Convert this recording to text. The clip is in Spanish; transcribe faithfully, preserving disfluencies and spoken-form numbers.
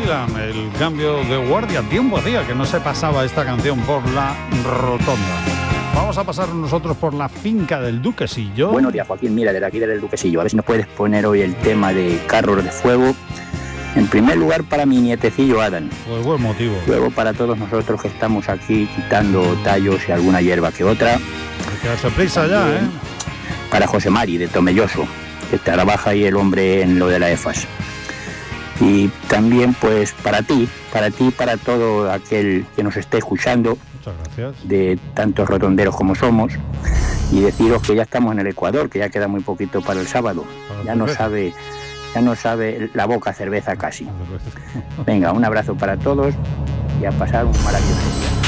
Dylan, el cambio de guardia. Tiempo hacía que no se pasaba esta canción por la rotonda. Vamos a pasar nosotros por la finca del Duquesillo. Buenos días, Joaquín. Mira, desde aquí desde el Duquesillo. A ver si nos puedes poner hoy el tema de Carros de Fuego. En primer lugar para mi nietecillo Adam. Pues buen motivo. Luego para todos nosotros que estamos aquí quitando tallos y alguna hierba que otra. Hay que darse prisa ya, ¿eh? Para José Mari de Tomelloso, que trabaja ahí el hombre en lo de la E F A S. Y también pues para ti, para ti, para todo aquel que nos esté escuchando. Muchas gracias. De tantos rotonderos como somos. Y deciros que ya estamos en el Ecuador, que ya queda muy poquito para el sábado. Para ya no sabe, ya no sabe la boca cerveza casi. Venga, un abrazo para todos y a pasar un maravilloso día.